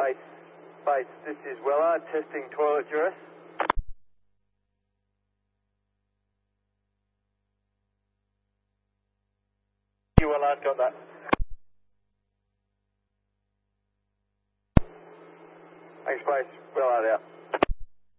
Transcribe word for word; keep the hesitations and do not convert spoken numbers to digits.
Base, base, this is Weller, testing toilet duress. You Weller, got that. Thanks, Base, Weller out.